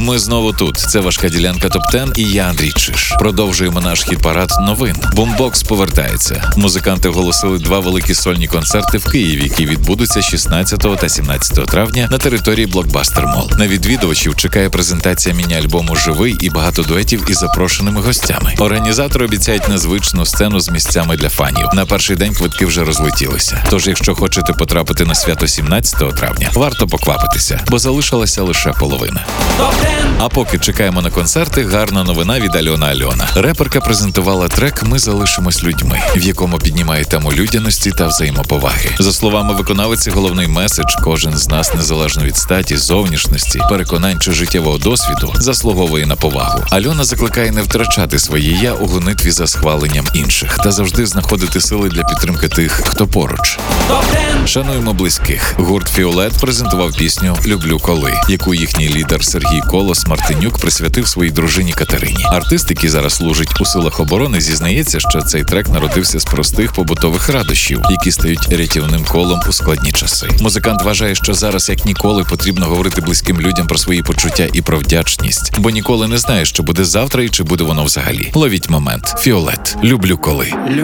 Ми знову тут. Це важка ділянка ТОП-10 і я, Андрій Чиш. Продовжуємо наш хіт-парад новин. Бумбокс повертається. Музиканти оголосили 2 великі сольні концерти в Києві, які відбудуться 16 та 17 травня на території Блокбастер Мол. На відвідувачів чекає презентація міні-альбому «Живий» і багато дуетів із запрошеними гостями. Організатори обіцяють незвичну сцену з місцями для фанів. На перший день квитки вже розлетілися. Тож, якщо хочете потрапити на свято 17 травня, варто поквапитися, бо залишилася лише половина. А поки чекаємо на концерти, гарна новина від Альона. Реперка презентувала трек «Ми залишимось людьми», в якому піднімає тему людяності та взаємоповаги. За словами виконавиці, головний меседж – кожен з нас, незалежно від статі, зовнішності, переконань чи життєвого досвіду, заслуговує на повагу. Альона закликає не втрачати своє «я» у гонитві за схваленням інших та завжди знаходити сили для підтримки тих, хто поруч. Шануємо близьких. Гурт «Фіолет» презентував пісню «Люблю коли», яку їхній лідер Сергій Колос Мартинюк присвятив своїй дружині Катерині. Артист, який зараз служить у силах оборони, зізнається, що цей трек народився з простих побутових радощів, які стають рятівним колом у складні часи. Музикант вважає, що зараз як ніколи потрібно говорити близьким людям про свої почуття і про вдячність, бо ніколи не знаєш, що буде завтра і чи буде воно взагалі. Ловіть момент. «Фіолет. Люблю коли».